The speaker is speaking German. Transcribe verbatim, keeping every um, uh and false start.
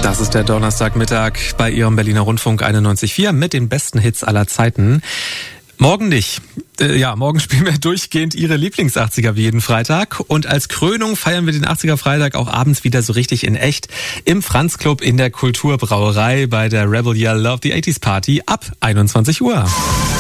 Das ist der Donnerstagmittag bei Ihrem Berliner Rundfunk einundneunzig Komma vier mit den besten Hits aller Zeiten. Morgen nicht. Äh, ja, morgen spielen wir durchgehend Ihre Lieblings-achtziger wie jeden Freitag. Und als Krönung feiern wir den achtziger-Freitag auch abends wieder so richtig in echt im Franz-Club in der Kulturbrauerei bei der Rebel Yell Love the eighties Party ab einundzwanzig Uhr.